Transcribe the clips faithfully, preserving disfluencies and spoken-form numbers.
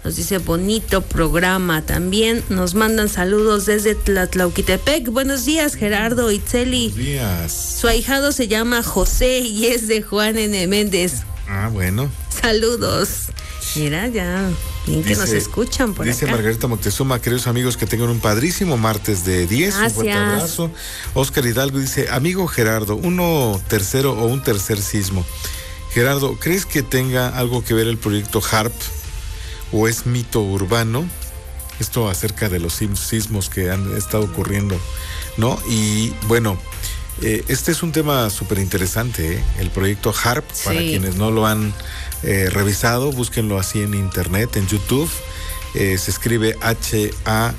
Nos dice bonito programa. También nos mandan saludos desde Tlatlauquitepec. Buenos días, Gerardo Itzeli. Buenos días. Su ahijado se llama José y es de Juan N. Méndez. Ah, bueno. Saludos. Mira, ya, bien que dice, nos escuchan por dice acá. Dice Margarita Moctezuma, queridos amigos, que tengan un padrísimo martes de diez. Gracias. Un fuerte abrazo. Oscar Hidalgo dice, amigo Gerardo, uno tercero o un tercer sismo. Gerardo, ¿crees que tenga algo que ver el proyecto HARP o es mito urbano? Esto acerca de los sismos que han estado ocurriendo, ¿no? Y bueno, eh, este es un tema súper interesante, ¿eh? El proyecto HARP, sí. Para quienes no lo han eh, revisado, búsquenlo así en internet, en YouTube. Eh, se escribe H A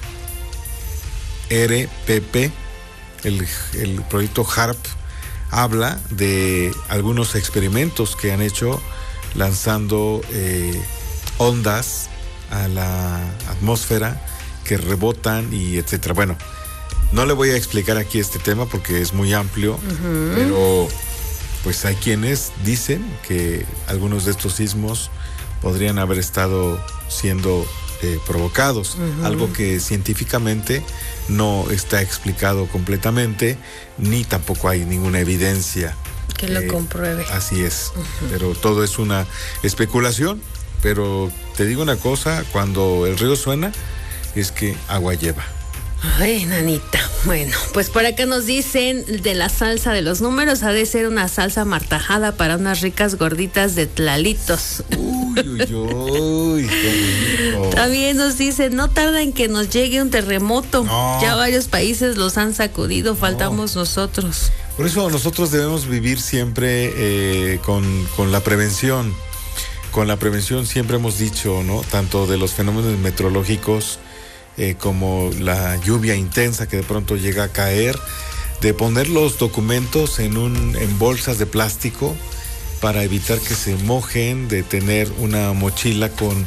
R P P. El, el proyecto HARP habla de algunos experimentos que han hecho lanzando eh, ondas a la atmósfera que rebotan y etcétera. Bueno, no le voy a explicar aquí este tema porque es muy amplio, uh-huh. Pero pues hay quienes dicen que algunos de estos sismos podrían haber estado siendo eh, provocados, uh-huh. Algo que científicamente no está explicado completamente, ni tampoco hay ninguna evidencia que lo eh, compruebe. Así es, uh-huh. Pero todo es una especulación. Pero te digo una cosa, cuando el río suena, es que agua lleva. Ay, nanita. Bueno, pues por acá nos dicen de la salsa de los números, ha de ser una salsa martajada para unas ricas gorditas de tlalitos. Uy, uy, uy, qué rico. También nos dicen, no tarda en que nos llegue un terremoto. No. Ya varios países los han sacudido, faltamos no. nosotros. Por eso nosotros debemos vivir siempre eh, con, con la prevención. Con la prevención siempre hemos dicho, ¿no? Tanto de los fenómenos meteorológicos eh, como la lluvia intensa que de pronto llega a caer, de poner los documentos en un en bolsas de plástico para evitar que se mojen, de tener una mochila con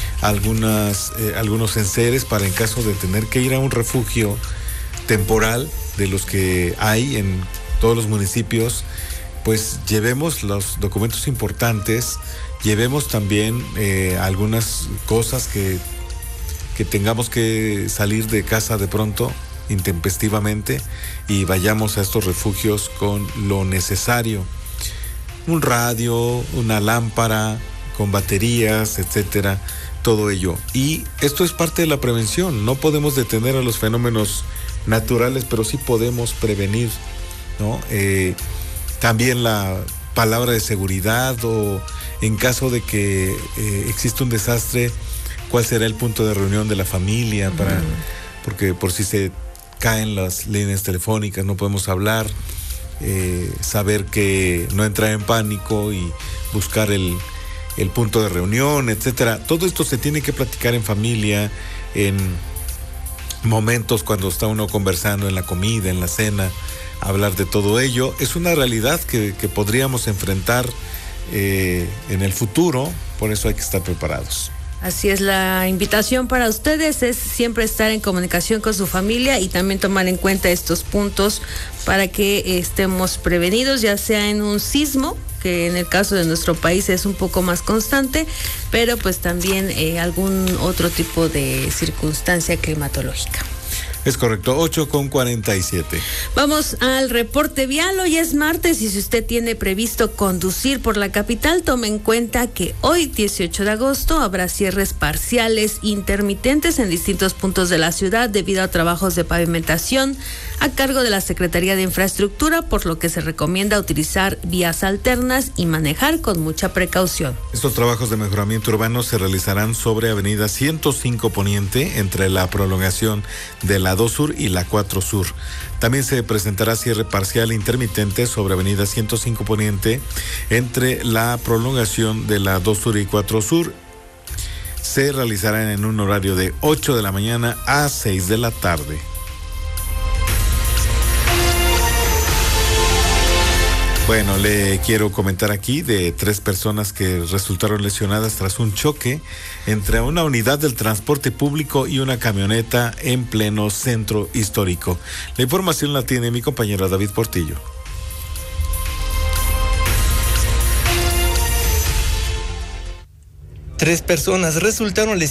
algunas eh, algunos enseres para en caso de tener que ir a un refugio temporal de los que hay en todos los municipios, pues llevemos los documentos importantes. Llevemos también eh, algunas cosas que, que tengamos que salir de casa de pronto, intempestivamente, y vayamos a estos refugios con lo necesario. Un radio, una lámpara con baterías, etcétera, todo ello. Y esto es parte de la prevención. No podemos detener a los fenómenos naturales, pero sí podemos prevenir, ¿no? Eh, también la palabra de seguridad o en caso de que eh, exista un desastre, ¿cuál será el punto de reunión de la familia? Para, uh-huh. Porque por si se caen las líneas telefónicas, no podemos hablar, eh, saber que no entrar en pánico y buscar el, el punto de reunión, etcétera. Todo esto se tiene que platicar en familia, en momentos cuando está uno conversando en la comida, en la cena, hablar de todo ello. Es una realidad que, que podríamos enfrentar Eh, en el futuro, por eso hay que estar preparados. Así es, la invitación para ustedes es siempre estar en comunicación con su familia y también tomar en cuenta estos puntos para que estemos prevenidos, ya sea en un sismo, que en el caso de nuestro país es un poco más constante, pero pues también eh, algún otro tipo de circunstancia climatológica. Es correcto, ocho con cuarenta y siete. Vamos al reporte vial. Hoy es martes y si usted tiene previsto conducir por la capital, tome en cuenta que hoy, dieciocho de agosto, habrá cierres parciales intermitentes en distintos puntos de la ciudad debido a trabajos de pavimentación a cargo de la Secretaría de Infraestructura, por lo que se recomienda utilizar vías alternas y manejar con mucha precaución. Estos trabajos de mejoramiento urbano se realizarán sobre Avenida ciento cinco Poniente, entre la prolongación de la dos Sur y la cuatro Sur. También se presentará cierre parcial intermitente sobre Avenida ciento cinco Poniente entre la prolongación de la dos Sur y cuatro Sur. Se realizarán en un horario de ocho de la mañana a seis de la tarde. Bueno, le quiero comentar aquí de tres personas que resultaron lesionadas tras un choque entre una unidad del transporte público y una camioneta en pleno centro histórico. La información la tiene mi compañero David Portillo. Tres personas resultaron lesionadas